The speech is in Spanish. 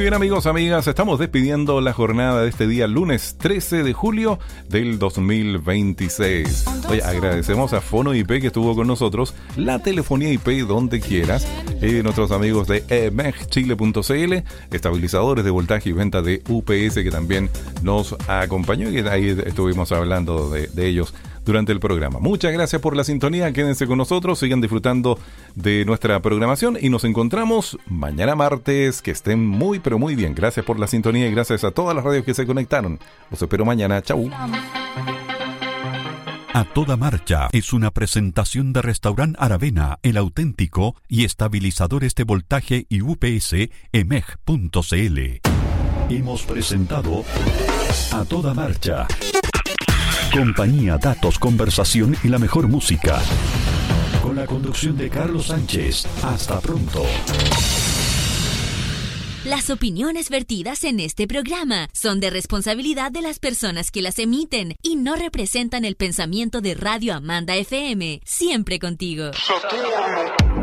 bien, amigos, amigas, estamos despidiendo la jornada de este día, lunes 13 de julio del 2026. Oye, agradecemos a Fono IP que estuvo con nosotros, la telefonía IP donde quieras, nuestros amigos de emegchile.cl, estabilizadores de voltaje y venta de UPS que también nos acompañó y ahí estuvimos hablando de ellos durante el programa. Muchas gracias por la sintonía, quédense con nosotros, sigan disfrutando de nuestra programación y nos encontramos mañana martes. Que estén muy pero muy bien. Gracias por la sintonía y gracias a todas las radios que se conectaron. Los espero mañana. Chau. A Toda Marcha es una presentación de Restaurant Aravena, el auténtico, y estabilizadores de voltaje y UPS emeg.cl. Hemos presentado A Toda Marcha. Compañía, datos, conversación y la mejor música. Con la conducción de Carlos Sánchez. Hasta pronto. Las opiniones vertidas en este programa son de responsabilidad de las personas que las emiten y no representan el pensamiento de Radio Amanda FM. Siempre contigo.